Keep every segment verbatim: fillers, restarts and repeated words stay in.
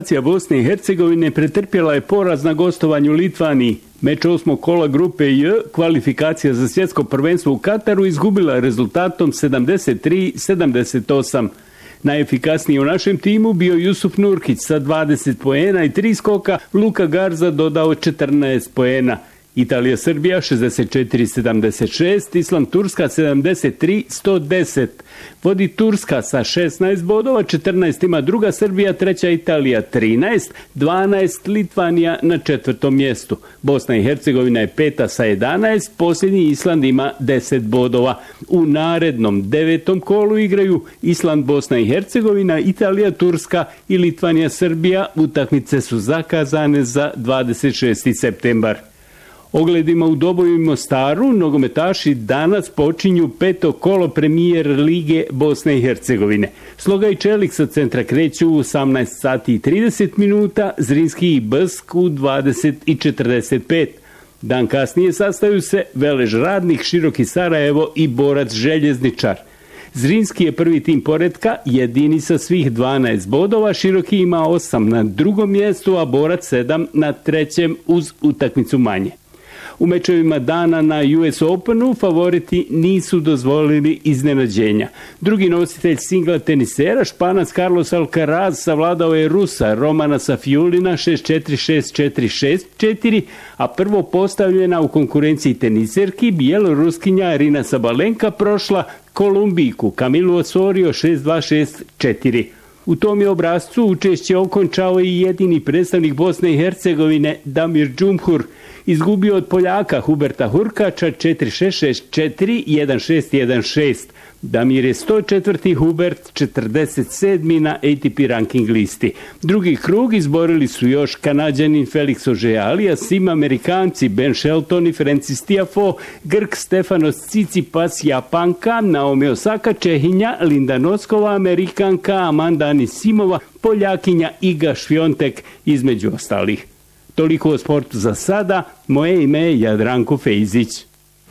Bosne i Hercegovine pretrpjela je poraz na gostovanju Litvaniji. Meč osmog kola grupe J, kvalifikacija za svjetsko prvenstvo u Kataru, izgubila rezultatom sedamdeset tri sedamdeset osam. Najefikasniji u našem timu bio Jusuf Nurkić sa dvadeset poena i tri skoka, Luka Garza dodao četrnaest poena. Italija-Srbija šezdeset četiri sedamdeset šest, Island-Turska sedamdeset tri sto deset. Vodi Turska sa šesnaest bodova, četrnaest ima druga Srbija, treća Italija trinaest, dvanaest Litvanija na četvrtom mjestu. Bosna i Hercegovina je peta sa jedanaest, posljednji Island ima deset bodova. U narednom devetom kolu igraju Island, Bosna i Hercegovina, Italija, Turska i Litvanija-Srbija. Utakmice su zakazane za dvadeset šesti septembar. Ogledima u Doboju i Mostaru nogometaši danas počinju peto kolo premijer Lige Bosne i Hercegovine. Sloga i Čelik sa centra kreću u osamnaest sati i trideset minuta, Zrinski i Bsk u dvadeset i četrdeset pet. Dan kasnije sastaju se Velež Radnik, Široki Sarajevo i Borac Željezničar. Zrinski je prvi tim poretka, jedini sa svih dvanaest bodova, Široki ima osam na drugom mjestu, a Borac sedam na trećem uz utakmicu manje. U mečevima dana na U S Openu favoriti nisu dozvolili iznenađenja. Drugi nositelj singla tenisera, Španac Carlos Alcaraz, savladao je Rusa Romana Safiulina šest četiri šest četiri šest četiri, a prvo postavljena u konkurenciji teniserki Bjeloruskinja Arina Sabalenka prošla Kolumbijku Kamilu Osorio šest dva šest četiri. U tom je obrascu učešće okončao i jedini predstavnik Bosne i Hercegovine Damir Džumhur. Izgubio od Poljaka Huberta Hurkača četiri šest šest četiri jedan šest jedan šest. Damir je sto četvrti, Hubert četrdeset sedmi na A T P ranking listi. Drugi krug izborili su još Kanađanin Felix Auger-Aliassime, Sim Amerikanci Ben Shelton i Francis Tiafoe, Grk Stefanos Tsitsipas, Japanka Naomi Osaka, Čehinja Linda Noskova, Amerikanka Amanda Anisimova, Poljakinja Iga Šviontek između ostalih. Toliko o sportu za sada, moje ime je Jadranko Fejzić.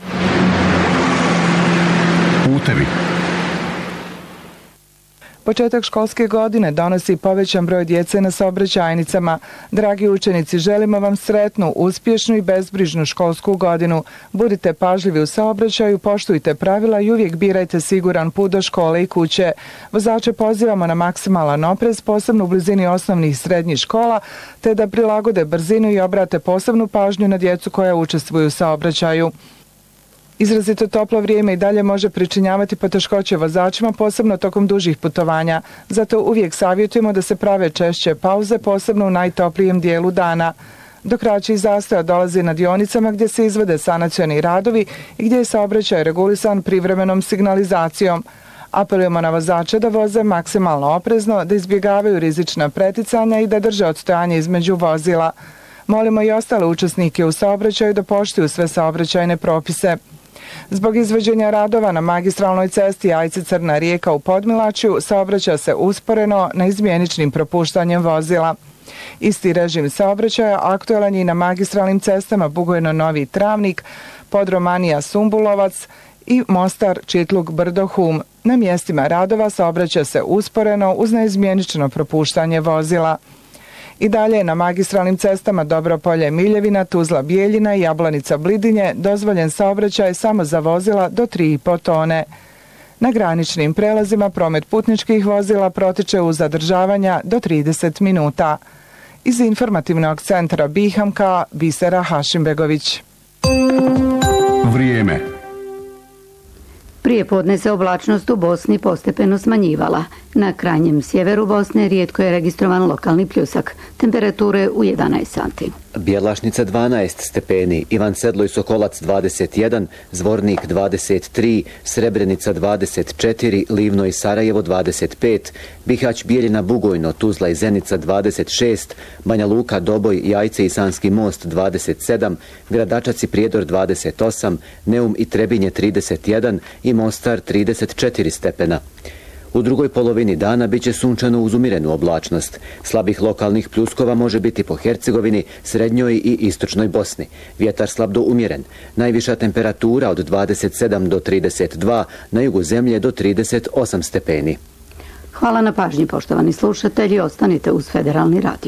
Putevi. Početak školske godine donosi povećan broj djece na saobraćajnicama. Dragi učenici, želimo vam sretnu, uspješnu i bezbrižnu školsku godinu. Budite pažljivi u saobraćaju, poštujte pravila i uvijek birajte siguran put do škole i kuće. Vozače pozivamo na maksimalan oprez, posebno u blizini osnovnih i srednjih škola, te da prilagode brzinu i obrate posebnu pažnju na djecu koja učestvuju u saobraćaju. Izrazito toplo vrijeme i dalje može pričinjavati poteškoće vozačima, posebno tokom dužih putovanja. Zato uvijek savjetujemo da se prave češće pauze, posebno u najtoplijem dijelu dana. Do kraćih zastoja dolazi na dionicama gdje se izvode sanacioni radovi i gdje je saobraćaj regulisan privremenom signalizacijom. Apelujemo na vozače da voze maksimalno oprezno, da izbjegavaju rizična preticanja i da drže odstojanje između vozila. Molimo i ostale učesnike u saobraćaju da poštuju sve saobraćajne propise. Zbog izvođenja radova na magistralnoj cesti Ajce-Crna Rijeka u Podmilačju saobraća se usporeno neizmjeničnim propuštanjem vozila. Isti režim saobraćaja aktualan je i na magistralnim cestama Bugojno-Novi Travnik, Podromanija-Sumbulovac i Mostar-Čitluk-Brdo-Hum. Na mjestima radova saobraća se usporeno uz neizmjenično propuštanje vozila. I dalje na magistralnim cestama Dobropolje-Miljevina, Tuzla-Bijeljina i Jablanica-Blidinje dozvoljen saobraćaj samo za vozila do tri i po tone. Na graničnim prelazima promet putničkih vozila protiče uz zadržavanja do trideset minuta. Iz informativnog centra Bihamka, Bisera Hašimbegović. Vrijeme. Prije podne se oblačnost u Bosni postepeno smanjivala. Na krajnjem sjeveru Bosne rijetko je registrovan lokalni pljusak. Temperature u jedanaest sati. Bjelašnica dvanaest stepeni, Ivan Sedlo i Sokolac dvadeset jedan, Zvornik dvadeset tri, Srebrenica dvadeset četiri, Livno i Sarajevo dvadeset pet, Bihać, Bijeljina, Bugojno, Tuzla i Zenica dvadeset šest, Banja Luka, Doboj, Jajce i Sanski most dvadeset sedam, Gradačac i Prijedor dvadeset osam, Neum i Trebinje trideset jedan i Mostar trideset četiri stepena. U drugoj polovini dana biće sunčano uz umirenu oblačnost. Slabih lokalnih pljuskova može biti po Hercegovini, Srednjoj i Istočnoj Bosni. Vjetar slab do umjeren. Najviša temperatura od dvadeset sedam do trideset dva, na jugu zemlje do trideset osam stepeni. Hvala na pažnji, poštovani slušatelji. Ostanite uz Federalni radio.